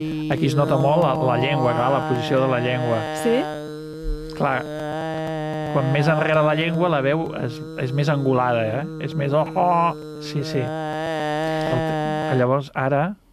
Aquí es nota molt la llengua, clar, la posició de la llengua. Sí? Clar, quan més enrere la llengua, la veu és més angulada, eh? És més... Oh, oh. Sí, sí. Llavors, ara